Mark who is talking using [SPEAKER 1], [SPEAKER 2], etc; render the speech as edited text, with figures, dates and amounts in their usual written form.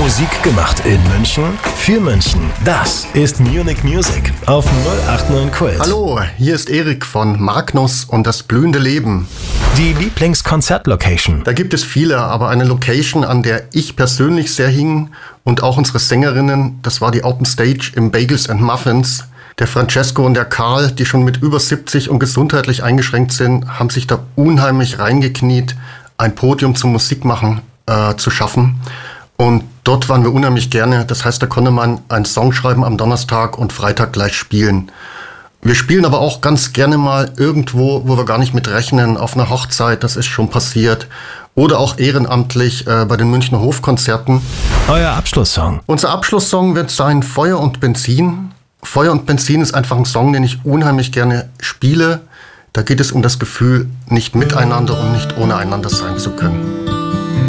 [SPEAKER 1] Musik gemacht in München, für München. Das ist Munich Music auf 089 Kult.
[SPEAKER 2] Hallo, hier ist Erik von Magnus und das blühende Leben.
[SPEAKER 1] Die Lieblingskonzertlocation.
[SPEAKER 2] Da gibt es viele, aber eine Location, an der ich persönlich sehr hing und auch unsere Sängerinnen, das war die Open Stage im Bagels and Muffins. Der Francesco und der Karl, die schon mit über 70 und gesundheitlich eingeschränkt sind, haben sich da unheimlich reingekniet, ein Podium zum Musikmachen zu schaffen. Und dort waren wir unheimlich gerne. Das heißt, da konnte man einen Song schreiben am Donnerstag und Freitag gleich spielen. Wir spielen aber auch ganz gerne mal irgendwo, wo wir gar nicht mit rechnen, auf einer Hochzeit, das ist schon passiert. Oder auch ehrenamtlich bei den Münchner Hofkonzerten.
[SPEAKER 1] Euer Abschlusssong.
[SPEAKER 2] Unser Abschlusssong wird sein Feuer und Benzin. Feuer und Benzin ist einfach ein Song, den ich unheimlich gerne spiele. Da geht es um das Gefühl, nicht miteinander und nicht ohne einander sein zu können.